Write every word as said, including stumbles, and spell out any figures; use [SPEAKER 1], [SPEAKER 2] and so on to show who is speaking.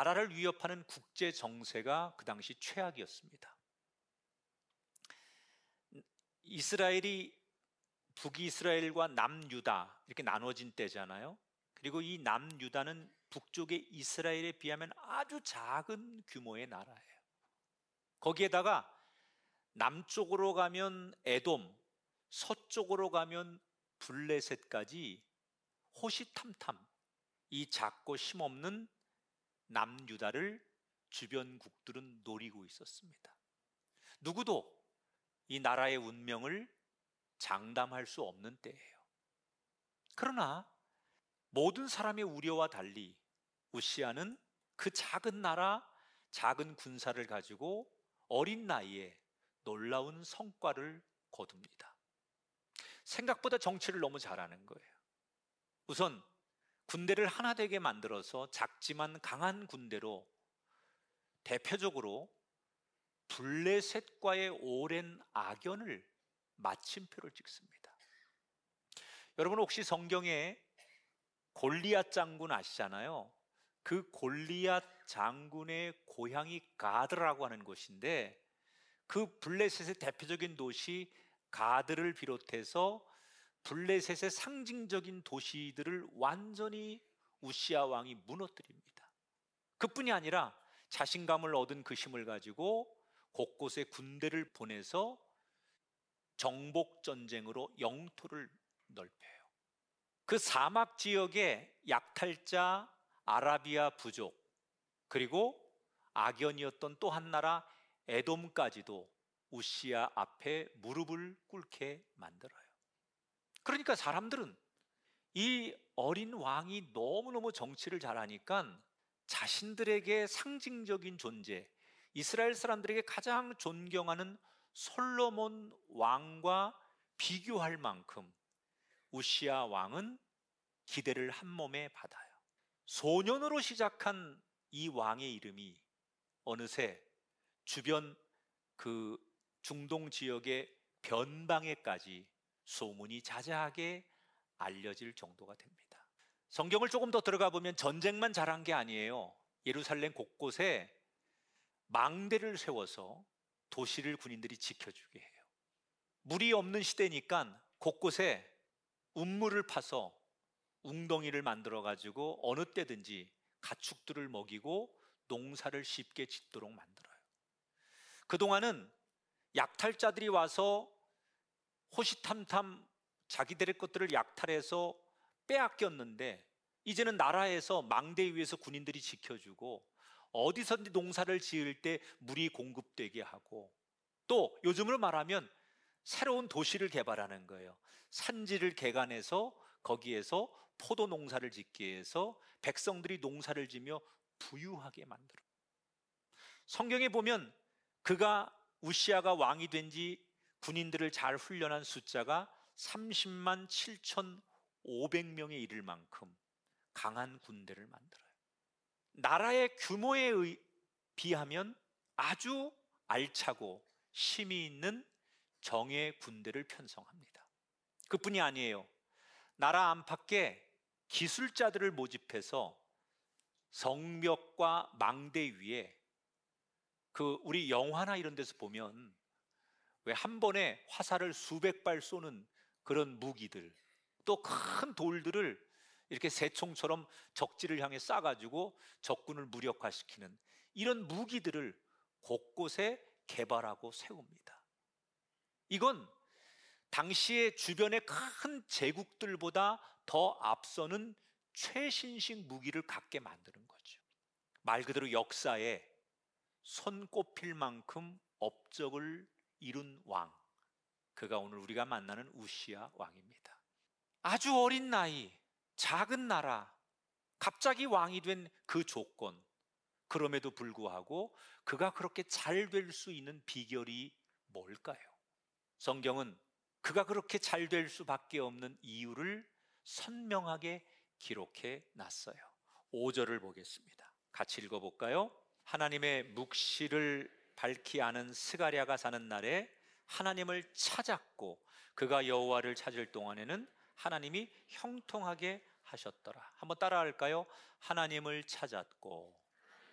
[SPEAKER 1] 나라를 위협하는 국제 정세가 그 당시 최악이었습니다. 이스라엘이 북이스라엘과 남유다 이렇게 나눠진 때잖아요. 그리고 이 남유다는 북쪽의 이스라엘에 비하면 아주 작은 규모의 나라예요. 거기에다가 남쪽으로 가면 에돔, 서쪽으로 가면 블레셋까지 호시탐탐 이 작고 힘없는 남유다를 주변국들은 노리고 있었습니다. 누구도 이 나라의 운명을 장담할 수 없는 때예요. 그러나 모든 사람의 우려와 달리 우시아는 그 작은 나라, 작은 군사를 가지고 어린 나이에 놀라운 성과를 거둡니다. 생각보다 정치를 너무 잘하는 거예요. 우선 군대를 하나 되게 만들어서 작지만 강한 군대로 대표적으로 블레셋과의 오랜 악연을 마침표를 찍습니다. 여러분 혹시 성경에 골리앗 장군 아시잖아요. 그 골리앗 장군의 고향이 가드라고 하는 곳인데 그 블레셋의 대표적인 도시 가드를 비롯해서 블레셋의 상징적인 도시들을 완전히 우시아 왕이 무너뜨립니다. 그뿐이 아니라 자신감을 얻은 그 힘을 가지고 곳곳에 군대를 보내서 정복 전쟁으로 영토를 넓혀요. 그 사막 지역의 약탈자 아라비아 부족 그리고 악연이었던 또 한 나라 에돔까지도 우시아 앞에 무릎을 꿇게 만들어요. 그러니까 사람들은 이 어린 왕이 너무너무 정치를 잘하니까 자신들에게 상징적인 존재, 이스라엘 사람들에게 가장 존경하는 솔로몬 왕과 비교할 만큼 우시아 왕은 기대를 한 몸에 받아요. 소년으로 시작한 이 왕의 이름이 어느새 주변 그 중동 지역의 변방에까지 소문이 자자하게 알려질 정도가 됩니다. 성경을 조금 더 들어가 보면 전쟁만 잘한 게 아니에요. 예루살렘 곳곳에 망대를 세워서 도시를 군인들이 지켜주게 해요. 물이 없는 시대니까 곳곳에 운물을 파서 웅덩이를 만들어 가지고 어느 때든지 가축들을 먹이고 농사를 쉽게 짓도록 만들어요. 그동안은 약탈자들이 와서 호시탐탐 자기들의 것들을 약탈해서 빼앗겼는데 이제는 나라에서 망대 위에서 군인들이 지켜주고 어디서든지 농사를 지을 때 물이 공급되게 하고 또 요즘으로 말하면 새로운 도시를 개발하는 거예요. 산지를 개간해서 거기에서 포도 농사를 짓게 해서 백성들이 농사를 지며 부유하게 만들어요. 성경에 보면 그가 우시아가 왕이 된 지 군인들을 잘 훈련한 숫자가 삼십만 칠천오백 명에 이를 만큼 강한 군대를 만들어요. 나라의 규모에 비하면 아주 알차고 힘이 있는 정예 군대를 편성합니다. 그뿐이 아니에요. 나라 안팎에 기술자들을 모집해서 성벽과 망대 위에 그 우리 영화나 이런 데서 보면 왜 한 번에 화살을 수백 발 쏘는 그런 무기들, 또 큰 돌들을 이렇게 새총처럼 적지를 향해 쏴가지고 적군을 무력화시키는 이런 무기들을 곳곳에 개발하고 세웁니다. 이건 당시의 주변의 큰 제국들보다 더 앞서는 최신식 무기를 갖게 만드는 거죠. 말 그대로 역사에 손꼽힐 만큼 업적을 이룬 왕, 그가 오늘 우리가 만나는 우시아 왕입니다. 아주 어린 나이, 작은 나라, 갑자기 왕이 된 그 조건, 그럼에도 불구하고 그가 그렇게 잘 될 수 있는 비결이 뭘까요? 성경은 그가 그렇게 잘 될 수밖에 없는 이유를 선명하게 기록해 놨어요. 오 절을 보겠습니다. 같이 읽어볼까요? 하나님의 묵시를 밝히 아는 스가랴가 사는 날에 하나님을 찾았고 그가 여호와를 찾을 동안에는 하나님이 형통하게 하셨더라. 한번 따라할까요? 하나님을 찾았고